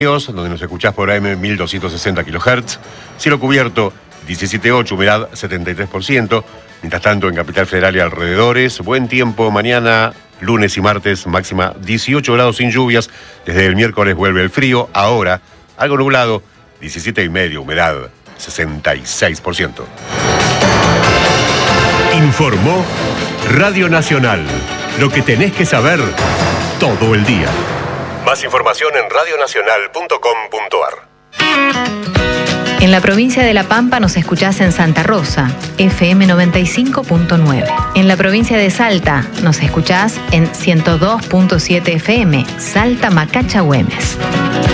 donde nos escuchás por AM 1260 kHz, cielo cubierto 17.8, humedad 73%, mientras tanto en Capital Federal y alrededores, buen tiempo mañana, lunes y martes, máxima 18 grados sin lluvias, desde el miércoles vuelve el frío, ahora algo nublado, 17,5, humedad 66%. Informó Radio Nacional, lo que tenés que saber todo el día. Más información en radionacional.com.ar. En la provincia de La Pampa nos escuchás en Santa Rosa, FM 95.9. En la provincia de Salta nos escuchás en 102.7 FM, Salta Macacha Güemes.